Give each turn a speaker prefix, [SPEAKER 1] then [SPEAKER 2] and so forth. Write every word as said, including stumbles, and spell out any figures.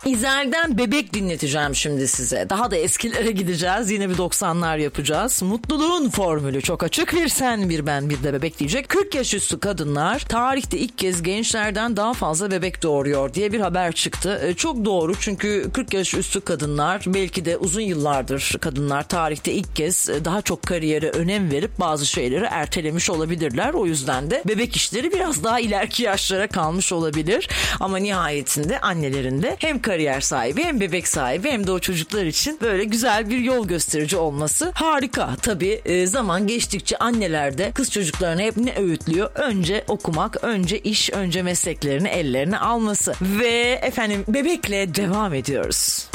[SPEAKER 1] İzel'den Bebek dinleteceğim şimdi size. Daha da eskilere gideceğiz. Yine bir doksanlar yapacağız. Mutluluğun formülü çok açık. Bir sen, bir ben, bir de bebek diyecek. kırk yaş üstü kadınlar tarihte ilk kez gençlerden daha fazla bebek doğuruyor diye bir haber çıktı. E, çok doğru, çünkü kırk yaş üstü kadınlar belki de uzun yıllardır kadınlar tarihte ilk kez daha çok kariyere önem verip bazı şeyleri ertelemiş olabilirler. O yüzden de bebek işleri biraz daha ileriki yaşlara kalmış olabilir. Ama nihayetinde annelerin de hem kariyer sahibi hem bebek sahibi hem de o çocuklar için böyle güzel bir yol gösterici olması harika. Tabii e, zaman geçtikçe anneler de kız çocuklarına hep ne öğütlüyor? Önce okumak, önce iş, önce mesleklerini ellerine alması. Ve efendim bebekle devam ediyoruz.